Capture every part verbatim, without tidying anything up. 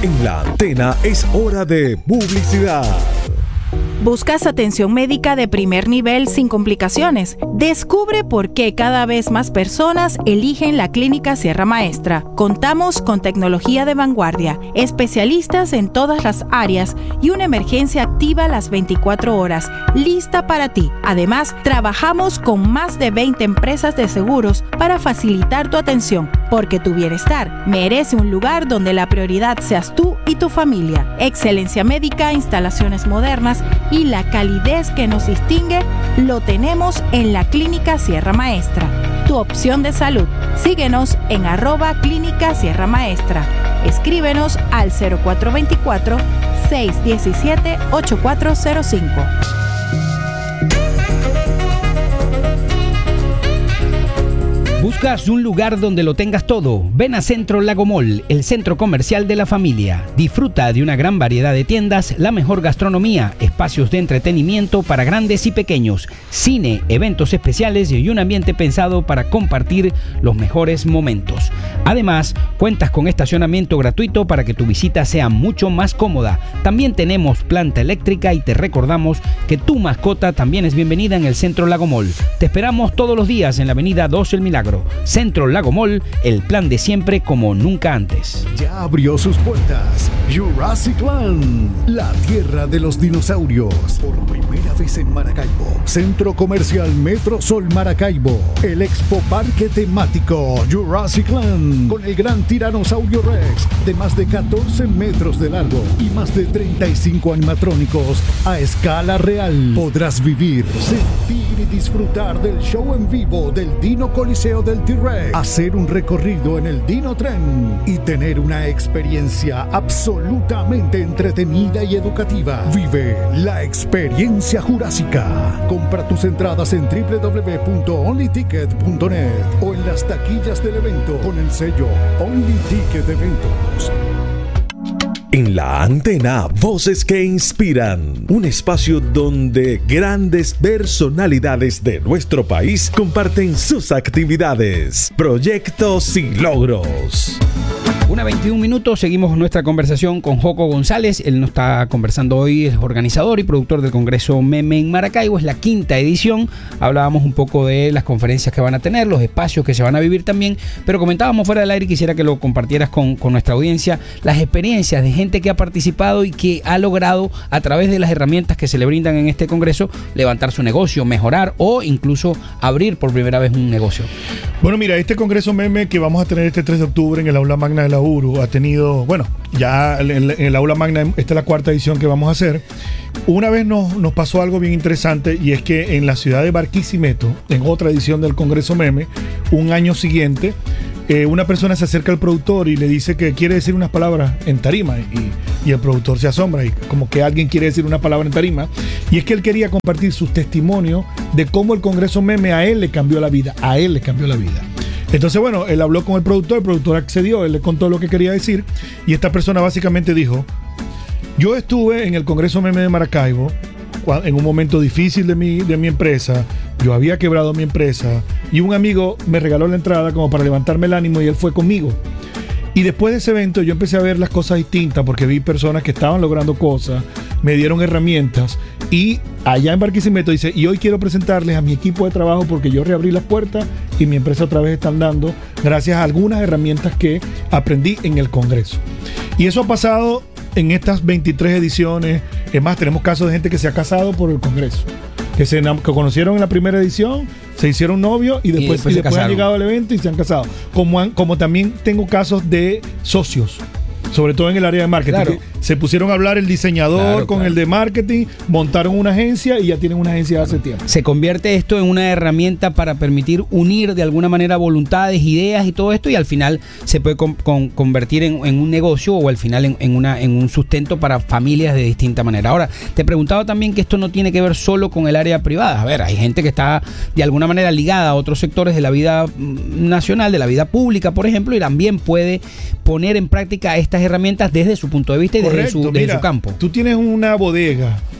En la antena es hora de publicidad. ¿Buscas atención médica de primer nivel sin complicaciones? Descubre por qué cada vez más personas eligen la Clínica Sierra Maestra. Contamos con tecnología de vanguardia, especialistas en todas las áreas y una emergencia activa las veinticuatro horas, lista para ti. Además, trabajamos con más de veinte empresas de seguros para facilitar tu atención, porque tu bienestar merece un lugar donde la prioridad seas tú y tu familia. Excelencia médica, instalaciones modernas y la calidez que nos distingue lo tenemos en la Clínica Sierra Maestra, tu opción de salud. Síguenos en arroba Clínica Sierra Maestra. Escríbenos al cero cuatro dos cuatro, seis uno siete, ocho cuatro cero cinco. ¿Buscas un lugar donde lo tengas todo? Ven a Centro Lago Mall, el centro comercial de la familia. Disfruta de una gran variedad de tiendas, la mejor gastronomía, espacios de entretenimiento para grandes y pequeños, cine, eventos especiales y un ambiente pensado para compartir los mejores momentos. Además, cuentas con estacionamiento gratuito para que tu visita sea mucho más cómoda. También tenemos planta eléctrica y te recordamos que tu mascota también es bienvenida en el Centro Lago Mall. Te esperamos todos los días en la avenida dos El Milagro. Centro Lago Mall, el plan de siempre como nunca antes. Ya abrió sus puertas Jurassic Land, la tierra de los dinosaurios. Por primera vez en Maracaibo, Centro Comercial Metro Sol Maracaibo, el Expo Parque temático Jurassic Land, con el gran tiranosaurio Rex de más de catorce metros de largo y más de treinta y cinco animatrónicos a escala real. Podrás vivir, sentir y disfrutar del show en vivo del Dino Coliseo del T-Rex, hacer un recorrido en el Dino Tren y tener una experiencia absolutamente entretenida y educativa. Vive la experiencia jurásica. Compra tus entradas en doble u doble u doble u punto only ticket punto net o en las taquillas del evento con el sello Only Ticket Eventos. En la antena, voces que inspiran. Un espacio donde grandes personalidades de nuestro país comparten sus actividades, proyectos y logros. Una veintiún minutos, seguimos nuestra conversación con Joco González. Él nos está conversando hoy, es organizador y productor del Congreso Meme en Maracaibo. Es la quinta edición. Hablábamos un poco de las conferencias que van a tener, los espacios que se van a vivir también, pero comentábamos fuera del aire y quisiera que lo compartieras con, con nuestra audiencia, las experiencias de gente que ha participado y que ha logrado, a través de las herramientas que se le brindan en este Congreso, levantar su negocio, mejorar o incluso abrir por primera vez un negocio. Bueno, mira, este Congreso Meme que vamos a tener este tres de octubre en el Aula Magna de la U R U ha tenido, bueno, ya en, en el Aula Magna, esta es la cuarta edición que vamos a hacer. Una vez nos, nos pasó algo bien interesante, y es que en la ciudad de Barquisimeto, en otra edición del Congreso Meme, un año siguiente, eh, una persona se acerca al productor y le dice que quiere decir unas palabras en tarima, y, y el productor se asombra, y como que alguien quiere decir una palabra en tarima, y es que él quería compartir sus testimonios de cómo el Congreso Meme a él le cambió la vida, a él le cambió la vida. Entonces, bueno, él habló con el productor, el productor accedió, él le contó lo que quería decir, y esta persona básicamente dijo: yo estuve en el Congreso Meme de Maracaibo en un momento difícil de mi, de mi empresa, yo había quebrado mi empresa, y un amigo me regaló la entrada como para levantarme el ánimo, y él fue conmigo. Y después de ese evento yo empecé a ver las cosas distintas, porque vi personas que estaban logrando cosas, me dieron herramientas, y allá en Barquisimeto dice, y hoy quiero presentarles a mi equipo de trabajo porque yo reabrí las puertas y mi empresa otra vez está andando gracias a algunas herramientas que aprendí en el Congreso. Y eso ha pasado en estas veintitrés ediciones. Es más, tenemos casos de gente que se ha casado por el Congreso, que se que conocieron en la primera edición, se hicieron novios y después, y después, y después han llegado al evento y se han casado. Como, han, como también tengo casos de socios, sobre todo en el área de marketing, claro, que se pusieron a hablar el diseñador claro, con claro. el de marketing, montaron una agencia y ya tienen una agencia hace tiempo. Se convierte esto en una herramienta para permitir unir de alguna manera voluntades, ideas y todo esto, y al final se puede con, con, convertir en, en un negocio, o al final en, en, una, en un sustento para familias de distinta manera. Ahora, te preguntaba también que esto no tiene que ver solo con el área privada. A ver, hay gente que está de alguna manera ligada a otros sectores de la vida nacional, de la vida pública, por ejemplo, y también puede poner en práctica estas herramientas desde su punto de vista y desde, Correcto, su, desde mira, su campo. Tú tienes una bodega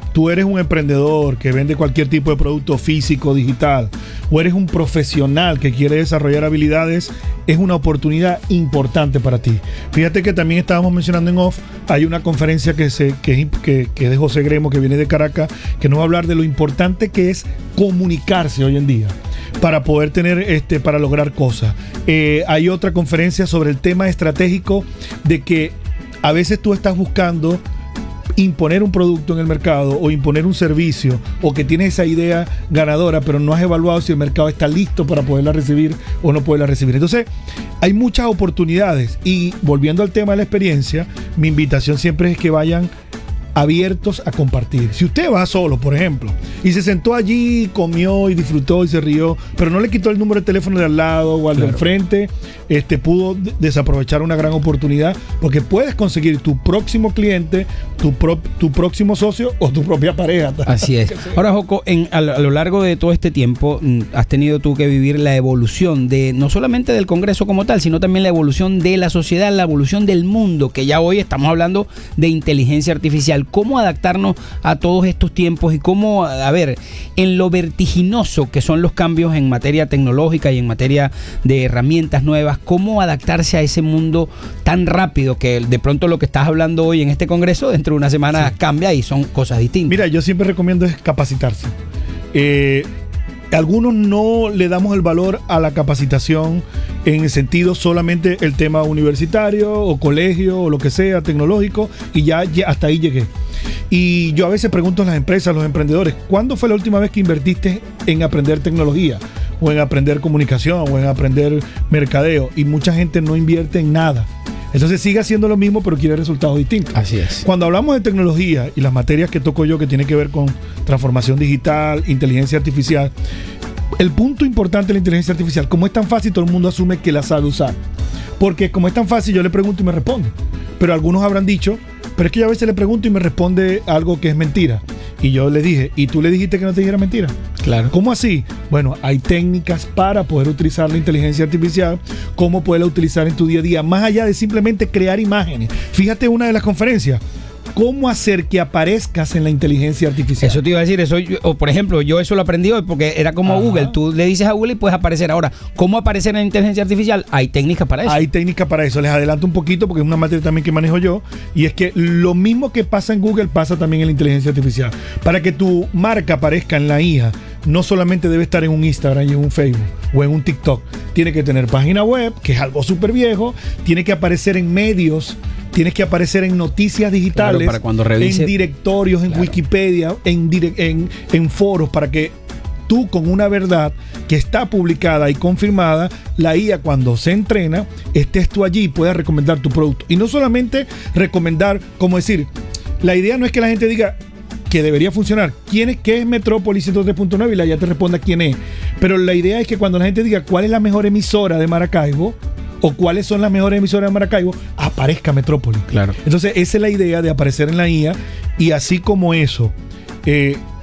tú eres un emprendedor que vende cualquier tipo de producto físico, digital, o eres un profesional que quiere desarrollar habilidades, es una oportunidad importante para ti. Fíjate que también estábamos mencionando en off, hay una conferencia que, se, que, que, que es de José Gremo, que viene de Caracas, que nos va a hablar de lo importante que es comunicarse hoy en día para poder tener, este, para lograr cosas. Eh, hay otra conferencia sobre el tema estratégico de que a veces tú estás buscando imponer un producto en el mercado o imponer un servicio, o que tienes esa idea ganadora pero no has evaluado si el mercado está listo para poderla recibir o no poderla recibir. Entonces hay muchas oportunidades, y volviendo al tema de la experiencia, mi invitación siempre es que vayan abiertos a compartir. Si usted va solo, por ejemplo, y se sentó allí, comió y disfrutó y se rió, pero no le quitó el número de teléfono de al lado o al claro. de enfrente, este, pudo desaprovechar una gran oportunidad, porque puedes conseguir tu próximo cliente, tu, pro, tu próximo socio o tu propia pareja. Así es. Ahora, Joco, en, a, a lo largo de todo este tiempo has tenido tú que vivir la evolución de no solamente del Congreso como tal, sino también la evolución de la sociedad, la evolución del mundo, que ya hoy estamos hablando de inteligencia artificial. ¿Cómo adaptarnos a todos estos tiempos y cómo, a ver, en lo vertiginoso que son los cambios en materia tecnológica y en materia de herramientas nuevas, cómo adaptarse a ese mundo tan rápido que de pronto lo que estás hablando hoy en este congreso dentro de una semana sí. cambia y son cosas distintas? Mira, yo siempre recomiendo es capacitarse. Eh, algunos no le damos el valor a la capacitación en el sentido solamente el tema universitario o colegio o lo que sea, tecnológico, y ya, ya hasta ahí llegué. Y yo a veces pregunto a las empresas, a los emprendedores, ¿cuándo fue la última vez que invertiste en aprender tecnología o en aprender comunicación o en aprender mercadeo? Y mucha gente no invierte en nada. Entonces sigue haciendo lo mismo, pero quiere resultados distintos. Así es. Cuando hablamos de tecnología y las materias que toco yo, que tienen que ver con transformación digital, inteligencia artificial, el punto importante de la inteligencia artificial, como es tan fácil, todo el mundo asume que la sabe usar. Porque como es tan fácil, yo le pregunto y me responde. Pero algunos habrán dicho, pero es que yo a veces le pregunto y me responde algo que es mentira. Y yo le dije, ¿y tú le dijiste que no te dijera mentira? Claro. ¿Cómo así? Bueno, hay técnicas para poder utilizar la inteligencia artificial, cómo poderla utilizar en tu día a día, más allá de simplemente crear imágenes. Fíjate una de las conferencias, ¿cómo hacer que aparezcas en la inteligencia artificial? Eso te iba a decir, eso, yo, o por ejemplo, yo eso lo aprendí hoy porque era como Ajá. Google, tú le dices a Google y puedes aparecer. Ahora, ¿cómo aparecer en la inteligencia artificial? Hay técnicas para eso. Hay técnicas para eso, les adelanto un poquito porque es una materia también que manejo yo, y es que lo mismo que pasa en Google pasa también en la inteligencia artificial. Para que tu marca aparezca en la I A, no solamente debe estar en un Instagram y en un Facebook o en un TikTok, tiene que tener página web, que es algo súper viejo, tiene que aparecer en medios, tienes que aparecer en noticias digitales, claro, para cuando revise, en directorios, en claro. Wikipedia, en, en, en foros, para que tú, con una verdad que está publicada y confirmada, la I A cuando se entrena, estés tú allí y puedas recomendar tu producto. Y no solamente recomendar, como decir, la idea no es que la gente diga que debería funcionar, ¿quién es, qué es Metrópolis ciento tres punto nueve? Y la I A te responda quién es. Pero la idea es que cuando la gente diga cuál es la mejor emisora de Maracaibo, o cuáles son las mejores emisoras de Maracaibo, aparezca Metrópolis. Claro. Entonces esa es la idea de aparecer en la I A, y así como eso, eh,